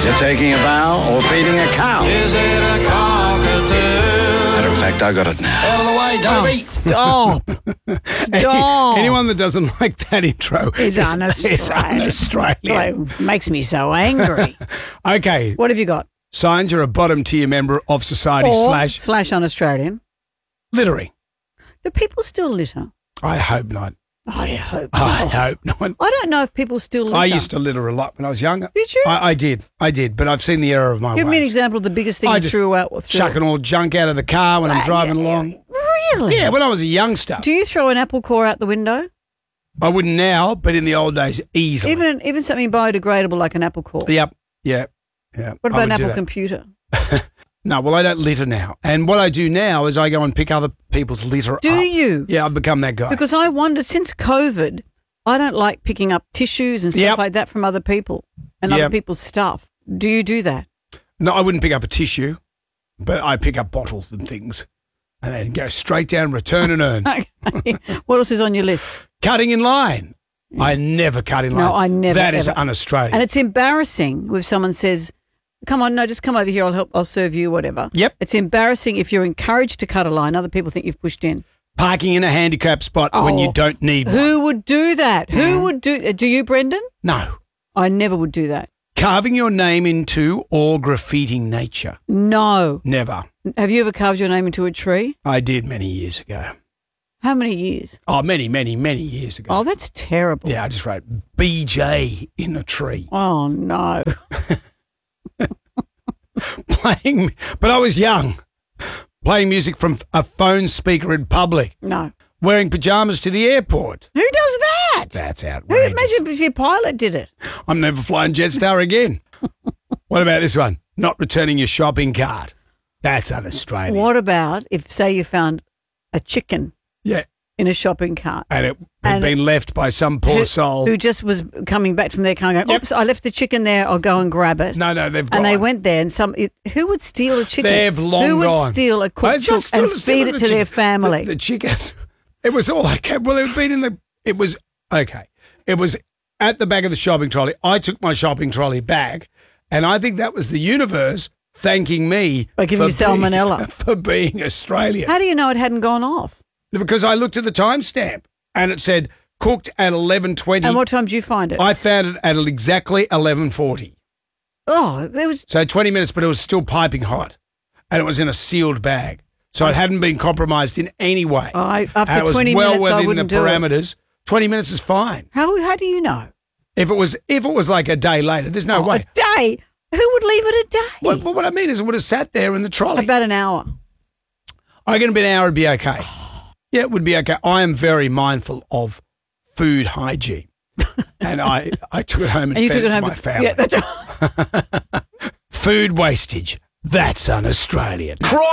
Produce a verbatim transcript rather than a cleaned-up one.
You're taking a bow or feeding a cow. Is it a cockatoo? Matter of fact, I got it now. Out of the way, Davey. Stop. Stop. Anyone that doesn't like that intro Is is un-Australian. is un-Australian. It makes me so angry. Okay, What have you got? signs you're a bottom tier member of society Or slash slash un-Australian. littering. Do people still litter? I hope not. I hope I not. hope not. I don't know if people still litter. I used to litter a lot when I was younger. Did you? I, I did. I did. But I've seen the error of my Give me an ways. example of the biggest thing I you just threw out. Threw. Chucking all junk out of the car when I'm Uh, driving yeah, along. Really? Yeah, when I was a youngster. Do you throw an apple core out the window? I wouldn't now, but in the old days, easily. Even even something biodegradable like an apple core. Yep. Yeah. Yeah. What I about an would do Apple that. computer? No, well, I don't litter now. And what I do now is I go and pick other people's litter Do up. you? Yeah, I've become that guy. Because I wonder, since COVID, I don't like picking up tissues and stuff Yep. like that from other people and Yep. other people's stuff. Do you do that? No, I wouldn't pick up a tissue, but I pick up bottles and things and then go straight down, return and earn. Okay. What else is on your list? Cutting in line. I never cut in line. No, I never, That is ever. un-Australian. And it's embarrassing if someone says, come on, no, just come over here, I'll help, I'll serve you, whatever. Yep. It's embarrassing if you're encouraged to cut a line, other people think you've pushed in. Parking in a handicap spot when you Oh, don't need one. Who would do that? Who would do Do you, Brendan? No. I never would do that. Carving your name into or graffitiing nature. No. Never. Have you ever carved your name into a tree? I did many years ago. How many years? Oh, many, many, many years ago. Oh, that's terrible. Yeah, I just wrote B J in a tree. Oh, no. Playing, but I was young. Playing music from a phone speaker in public. No. Wearing pajamas to the airport. Who does that? That's Who, outrageous. imagine if your pilot did it. I'm never flying Jetstar again. What about this one? Not returning your shopping cart. That's un-Australian. What about if, say, you found a chicken Yeah. in a shopping cart And it had And been left by some poor who, soul. who just was coming back from their car going, Yep. oops, I left the chicken there, I'll go and grab it. no, no, they've gone. And they went there, and some it, who would steal a chicken? They've long Who would gone. steal a I cooked just chook still and stealing feed it the to their chicken. family? The, the chicken. It was all okay. Well, it had been in the. It was okay. It was at the back of the shopping trolley. I took my shopping trolley back, and I think that was the universe thanking me By giving for you being- salmonella. for being Australian. How do you know it hadn't gone off? Because I looked at the timestamp and it said cooked at eleven twenty. And what time did you find it? I found it at exactly eleven forty. oh, there was. So twenty minutes, but it was still piping hot, and it was in a sealed bag. So it hadn't been compromised in any way. Oh, I, after and it was twenty well minutes, I within wouldn't the do it. parameters. Twenty minutes is fine. How how do you know? If it was if it was like a day later, there's no Oh, way. A day? Who would leave it a day? What, what, what I mean is, it would have sat there in the trolley. About an hour. I reckon about an hour would be okay. Yeah, it would be okay. I am very mindful of food hygiene, and I, I took it home and, And you fed took it to home. my to- family. Yeah, that's Food wastage. That's un-Australian.